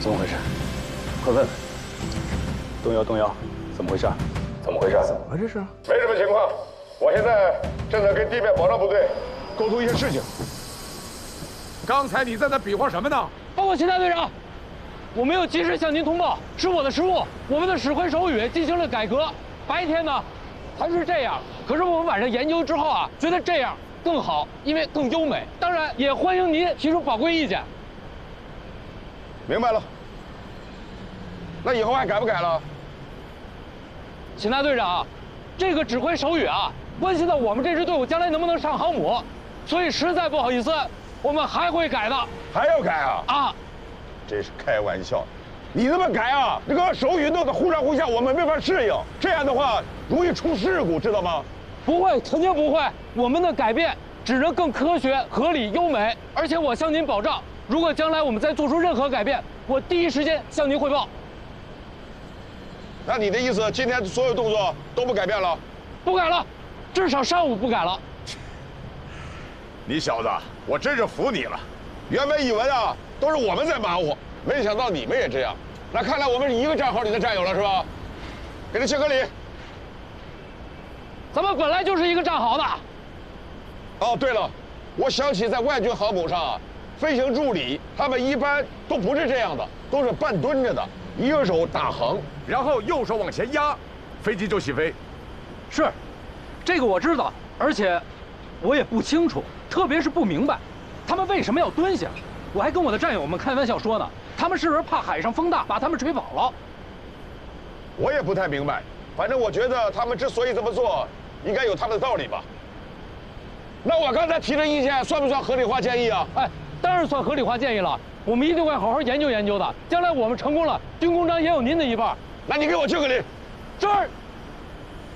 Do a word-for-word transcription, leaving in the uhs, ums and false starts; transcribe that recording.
怎么回事？快问问。动摇，动摇，怎么回事？怎么回事？怎么回事？是？ 没什么情况，我现在正在跟地面保障部队沟通一些事情。 刚才你在那比划什么呢？ 报告秦大队长，我没有及时向您通报，是我的失误。我们的指挥手语进行了改革，白天呢还是这样，可是我们晚上研究之后啊，觉得这样更好，因为更优美。当然，也欢迎您提出宝贵意见。 明白了。那以后还改不改了？ 秦大队长，这个指挥手语啊，关系到我们这支队伍将来能不能上航母，所以实在不好意思，我们还会改的。 还要改啊？ 啊！ 这是开玩笑，你这么改啊，这个手语弄得忽上忽下，我们没法适应，这样的话容易出事故，知道吗？ 不会，肯定不会。我们的改变只能更科学、合理、优美，而且我向您保障，如果将来我们再做出任何改变，我第一时间向您汇报。 那你的意思，今天所有动作都不改变了？ 不改了，至少上午不改了。 你小子，我真是服你了。原本以为啊，都是我们在马虎，没想到你们也这样。那看来我们是一个战壕里的战友了，是吧？给他敬个礼。 咱们本来就是一个战壕的。 哦，对了，我想起在外军航母上啊，飞行助理他们一般都不是这样的，都是半蹲着的，一个手打横， 然后右手往前压，飞机就起飞。 是，这个我知道，而且我也不清楚，特别是不明白，他们为什么要蹲下。我还跟我的战友们开玩笑说呢，他们是不是怕海上风大把他们吹跑了？ 我也不太明白，反正我觉得他们之所以这么做，应该有他们的道理吧。那我刚才提的意见算不算合理化建议啊？ 哎，当然算合理化建议了。我们一定会好好研究研究的。将来我们成功了，军功章也有您的一半。 那你给我敬个礼。 是。